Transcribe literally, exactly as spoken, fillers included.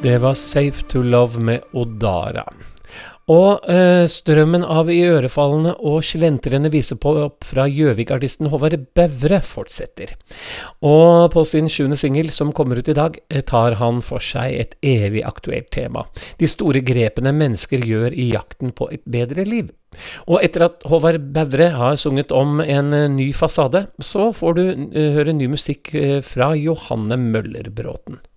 Det var Safe to Love med Odara. Og eh, strømmen av i ørefallene og slentrende viser på opp fra Gjøvik-artisten Håvard Bevre fortsetter. Og på sin sjuende single som kommer ut i dag, tar han for seg et evig aktuelt tema. De store grepene mennesker gjør i jakten på et bedre liv. Og etter at Håvard Bevre har sunget om en ny fasade, så får du uh, høre ny musikk uh, fra Johanne Møller Bråten.